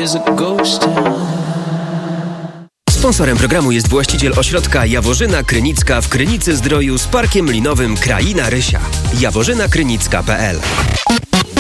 Sponsorem programu jest właściciel ośrodka Jaworzyna Krynicka w Krynicy Zdroju z parkiem linowym Kraina Rysia. jaworzynakrynicka.pl